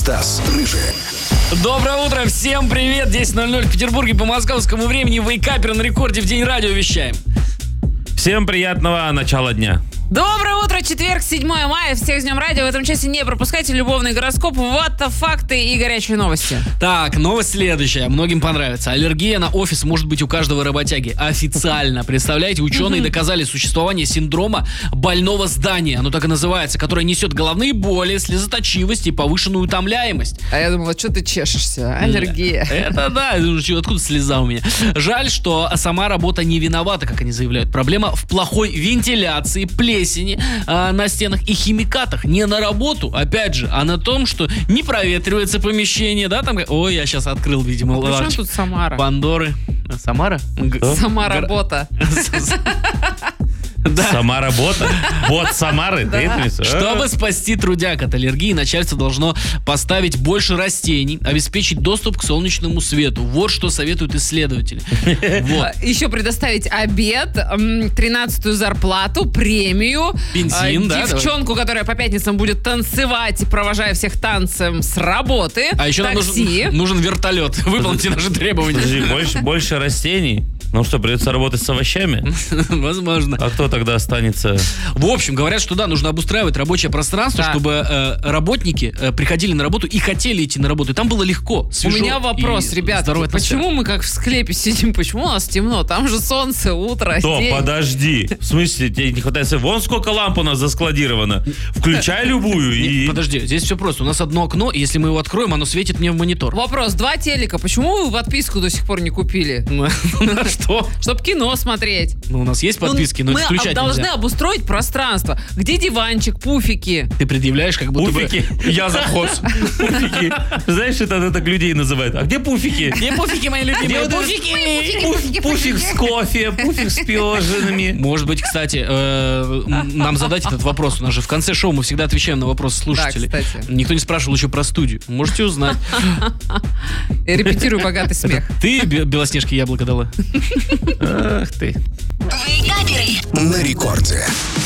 Стас Рыжий. Доброе утро, всем привет. 10:00 в Петербурге по московскому времени. Вейкапер на рекорде в день радио вещаем. Всем приятного начала дня. Доброе утро, четверг, 7 мая. Всех с Днем радио. В этом часе не пропускайте любовный гороскоп, факты и горячие новости. Так, новость следующая. Многим понравится. Аллергия на офис может быть у каждого работяги. Официально. Представляете, ученые доказали существование синдрома больного здания. Оно так и называется, которое несет головные боли, слезоточивость и повышенную утомляемость. А я думала, что ты чешешься? Аллергия. Это да. Откуда слеза у меня? Жаль, что сама работа не виновата, как они заявляют. Проблема в плохой вентиляции, плесени на стенах и химикатах. Не на работу, опять же, а на том, что не проветривается помещение, да, там. Ой, я сейчас открыл, видимо, Причем тут Самара? Пандоры. Самара? Сама работа. Да. Сама работа? Вот Самары? Чтобы спасти трудяг от аллергии, начальство должно поставить больше растений, обеспечить доступ к солнечному свету. Вот что советуют исследователи. Вот. Еще предоставить обед, 13-ю зарплату, премию, Бензин, да, девчонку, которая по пятницам будет танцевать, провожая всех танцем с работы, А еще нам такси. нужен вертолет. Выполните наши требования. Подожди, больше растений? Ну что, придется работать с овощами? Возможно. А кто тогда останется? В общем, говорят, что да, нужно обустраивать рабочее пространство, Да. чтобы работники приходили на работу и хотели идти на работу. И там было легко, У свежо. меня вопрос, и ребят, здоровая атмосфера. почему мы как в склепе сидим, почему у нас темно? Там же солнце, утро, Что, день. подожди. В смысле, тебе не хватает света? Вон сколько ламп у нас заскладировано. Включай любую и... Подожди, здесь все просто. У нас одно окно, и если мы его откроем, оно светит мне в монитор. Вопрос, 2 телека, почему вы подписку до сих пор не купили? На что? Чтоб кино смотреть. Ну, у нас есть подписки, но мы их включать должны нельзя. обустроить пространство. Где диванчик, пуфики? Ты предъявляешь, как будто Пуфики. бы я завхоз. Пуфики. Знаешь, это так людей называют. А где пуфики? Где пуфики, мои Где любимые? вот этот Пуфики! Пуфик с кофе, пуфик с пирожными. Может быть, кстати, нам задать этот вопрос. У нас же в конце шоу мы всегда отвечаем на вопросы слушателей. Да, кстати. Никто не спрашивал еще про студию. Можете узнать. Я репетирую богатый смех. Ты Белоснежке яблоко дала? Ах ты. На рекорде.